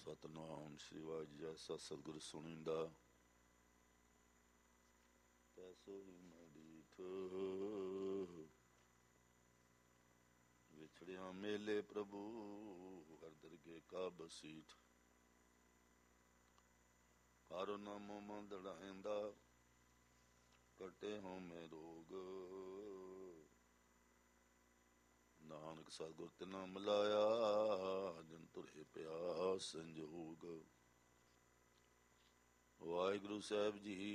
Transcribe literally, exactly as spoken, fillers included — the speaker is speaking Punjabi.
ਸਤਨਾਮ ਸ੍ਰੀ ਵਾਹਿਗੁਰੂ ਜੀ। ਜੈਸਾ ਸਤਿਗੁਰ ਸੁਣੀਂਦਾ ਤੈਸੋ ਹੀ ਮੈਂ ਡੀਠ। ਵਿਛੜਿਆ ਮੇਲੇ ਪ੍ਰਭੂ ਹਰ ਦਰਗੇ ਕਾ ਬਸੀਠ। ਹਰ ਨਾਮੋ ਮੰਦੜਾਇਂਦਾ ਕਟੇ ਹੋ ਮੈਂ ਰੋਗ। ਨਾਨਕ ਸਤਿਗੁਰ ਤਿਨਾ ਮਿਲਾਇਆ ਜਿਨ ਤੁਰੇ ਪਿਆ ਸੰਜੋਗ। ਵਾਹਿਗੁਰੂ ਸਾਹਿਬ ਜੀ